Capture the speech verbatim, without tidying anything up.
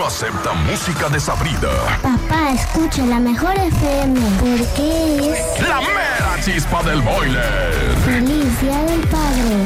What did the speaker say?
no acepta música desabrida. Papá, escucha la mejor F M, porque es la mera chispa del boiler. Feliz Día del Padre.